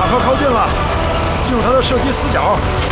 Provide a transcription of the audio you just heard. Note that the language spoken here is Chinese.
靠靠近了，进入他的射击死角。